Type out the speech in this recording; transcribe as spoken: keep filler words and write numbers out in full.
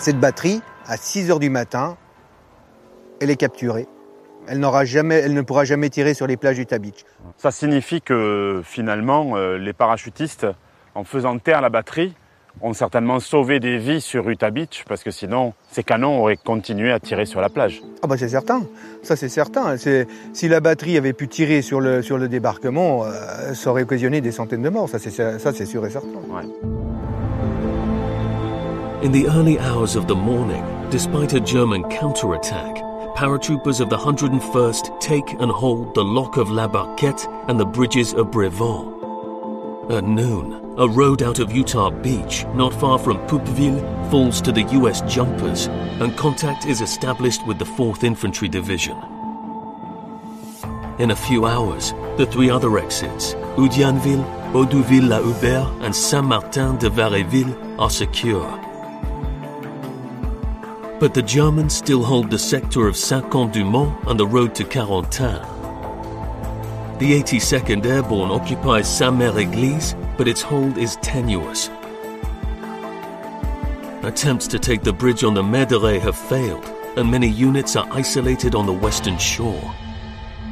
Cette batterie, à six heures du matin, elle est capturée. Elle, n'aura jamais, elle ne pourra jamais tirer sur les plages d'Utah Beach. Ça signifie que finalement, euh, les parachutistes, en faisant taire la batterie, ont certainement sauvé des vies sur Utah Beach, parce que sinon, ces canons auraient continué à tirer sur la plage. Ah bah c'est certain, ça c'est certain. C'est, si la batterie avait pu tirer sur le, sur le débarquement, euh, ça aurait occasionné des centaines de morts, ça c'est, ça, c'est sûr et certain. Ouais. In the early hours of the morning, despite a German counterattack, paratroopers of the one hundred first take and hold the lock of La Barquette and the bridges of Brevant. At noon, a road out of Utah Beach, not far from Poupeville, falls to the U S jumpers, and contact is established with the fourth Infantry Division. In a few hours, the three other exits, Oudianville, Audouville-la-Hubert, and Saint-Martin-de-Varéville, are secure. But the Germans still hold the sector of Saint-Quent-du-Mont and the road to Carentan. The eighty-second Airborne occupies Saint-Mère-Église, but its hold is tenuous. Attempts to take the bridge on the Méderet have failed, and many units are isolated on the western shore.